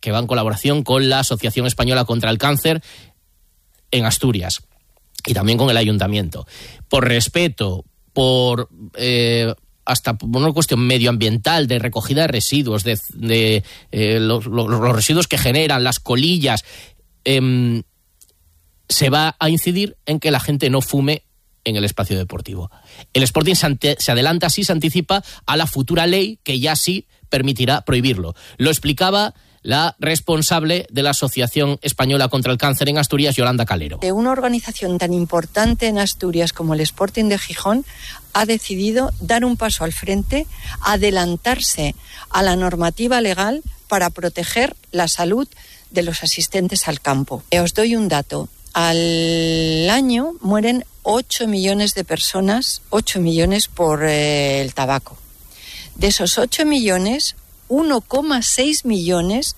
que va en colaboración con la Asociación Española contra el Cáncer en Asturias y también con el ayuntamiento. Por respeto, hasta por una cuestión medioambiental, de recogida de residuos, de los residuos que generan, las colillas, se va a incidir en que la gente no fume en el espacio deportivo. El Sporting se adelanta así, se anticipa a la futura ley que ya sí permitirá prohibirlo. Lo explicaba la responsable de la Asociación Española contra el Cáncer en Asturias, Yolanda Calero. Una organización tan importante en Asturias como el Sporting de Gijón ha decidido dar un paso al frente, adelantarse a la normativa legal para proteger la salud de los asistentes al campo. Os doy un dato. Al año mueren 8 millones de personas, 8 millones por el tabaco. De esos 8 millones, 1,6 millones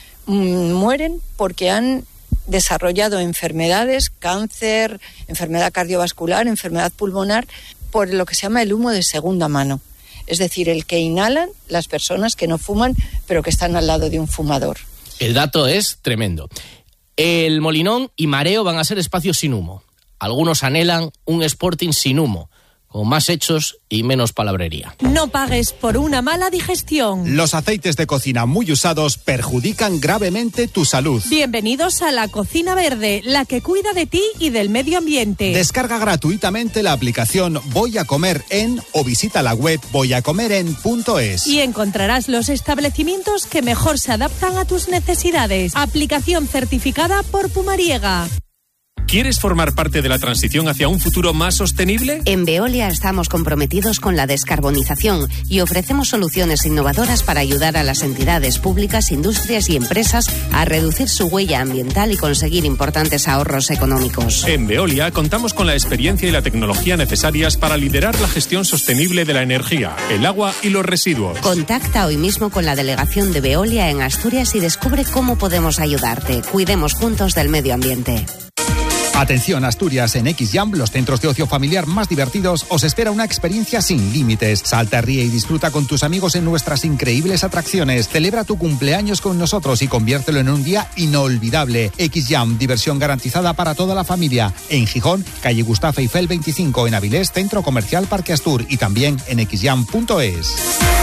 mueren porque han desarrollado enfermedades, cáncer, enfermedad cardiovascular, enfermedad pulmonar, por lo que se llama el humo de segunda mano. Es decir, el que inhalan las personas que no fuman, pero que están al lado de un fumador. El dato es tremendo. El Molinón y Mareo van a ser espacios sin humo. Algunos anhelan un Sporting sin humo, con más hechos y menos palabrería. No pagues por una mala digestión. Los aceites de cocina muy usados perjudican gravemente tu salud. Bienvenidos a la Cocina Verde, la que cuida de ti y del medio ambiente. Descarga gratuitamente la aplicación Voy a Comer En o visita la web voyacomeren.es. Y encontrarás los establecimientos que mejor se adaptan a tus necesidades. Aplicación certificada por Pumariega. ¿Quieres formar parte de la transición hacia un futuro más sostenible? En Veolia estamos comprometidos con la descarbonización y ofrecemos soluciones innovadoras para ayudar a las entidades públicas, industrias y empresas a reducir su huella ambiental y conseguir importantes ahorros económicos. En Veolia contamos con la experiencia y la tecnología necesarias para liderar la gestión sostenible de la energía, el agua y los residuos. Contacta hoy mismo con la delegación de Veolia en Asturias y descubre cómo podemos ayudarte. Cuidemos juntos del medio ambiente. Atención, Asturias, en XJam, los centros de ocio familiar más divertidos, os espera una experiencia sin límites. Salta, ríe y disfruta con tus amigos en nuestras increíbles atracciones. Celebra tu cumpleaños con nosotros y conviértelo en un día inolvidable. XJam, diversión garantizada para toda la familia. En Gijón, calle Gustavo Eiffel 25, en Avilés, Centro Comercial Parque Astur, y también en xjam.es.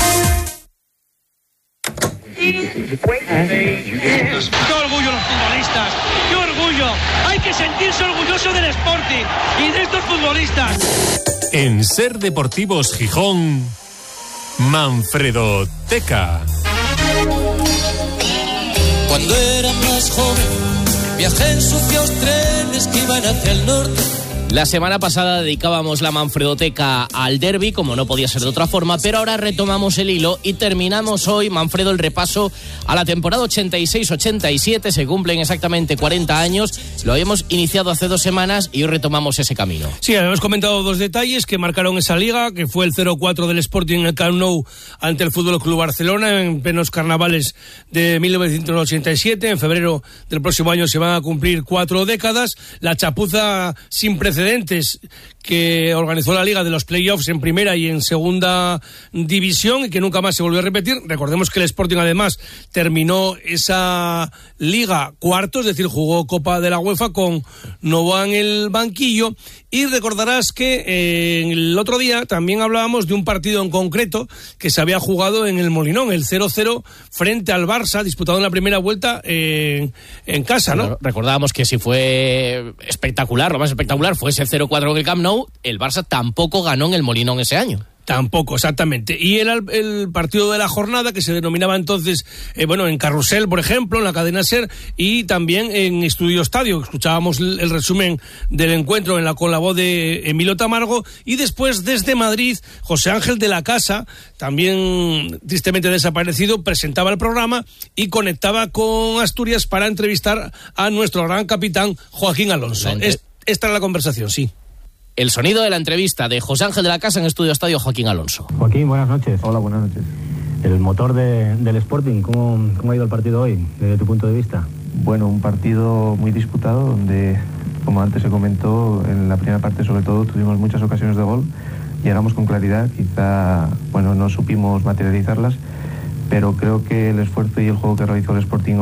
¡Qué orgullo los futbolistas! ¡Qué orgullo! Hay que sentirse orgulloso del Sporting y de estos futbolistas. En Ser Deportivos Gijón, Manfredoteca. Cuando era más joven, viajé en sucios trenes que iban hacia el norte. La semana pasada dedicábamos la Manfredoteca al derbi, como no podía ser de otra forma, pero ahora retomamos el hilo y terminamos hoy, Manfredo, el repaso a la temporada 86-87. Se cumplen exactamente 40 años. Lo habíamos iniciado hace 2 semanas y hoy retomamos ese camino. Sí, habíamos comentado 2 detalles que marcaron esa liga, que fue el 0-4 del Sporting en el Camp Nou ante el Fútbol Club Barcelona en plenos carnavales de 1987. En febrero del próximo año se van a cumplir 4 décadas. La chapuza sin precedentes que organizó la Liga de los playoffs en primera y en segunda división y que nunca más se volvió a repetir. Recordemos que el Sporting además terminó esa Liga cuarto, es decir, jugó Copa de la UEFA con Novoa en el banquillo. Y recordarás que el otro día también hablábamos de un partido en concreto que se había jugado en el Molinón, el 0-0 frente al Barça, disputado en la primera vuelta en casa, ¿no? Recordábamos que si fue espectacular, lo más espectacular fue ese 0-4 en el Camp Nou. El Barça tampoco ganó en el Molinón ese año. Tampoco, exactamente. Y era el partido de la jornada que se denominaba entonces, en Carrusel, por ejemplo, en la cadena SER, y también en Estudio Estadio. Escuchábamos el resumen del encuentro con la voz de Emilio Tamargo. Y después, desde Madrid, José Ángel de la Casa, también tristemente desaparecido, presentaba el programa y conectaba con Asturias para entrevistar a nuestro gran capitán Joaquín Alonso. Esta era la conversación, sí. El sonido de la entrevista de José Ángel de la Casa en Estudio Estadio, Joaquín Alonso. Joaquín, buenas noches. Hola, buenas noches. El motor del Sporting, ¿cómo ha ido el partido hoy, desde tu punto de vista? Bueno, un partido muy disputado, donde, como antes se comentó, en la primera parte sobre todo tuvimos muchas ocasiones de gol, llegamos con claridad, quizá, no supimos materializarlas, pero creo que el esfuerzo y el juego que realizó el Sporting